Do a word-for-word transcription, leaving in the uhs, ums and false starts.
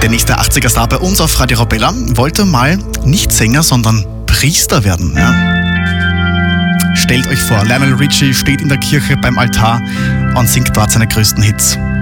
Der nächste achtziger-Star bei uns auf Radio Arabella wollte mal nicht Sänger, sondern Priester werden. Ja? Stellt euch vor, Lionel Richie steht in der Kirche beim Altar und singt dort seine größten Hits.